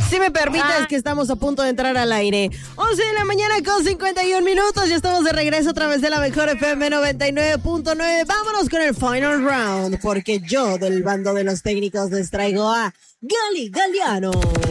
Si me permites, que estamos a punto de entrar al aire. 11 de la mañana con 51 minutos. Ya estamos de regreso a través de la mejor FM 99.9. Vámonos con el final round, porque yo del bando de los técnicos les traigo a Gali Galeano.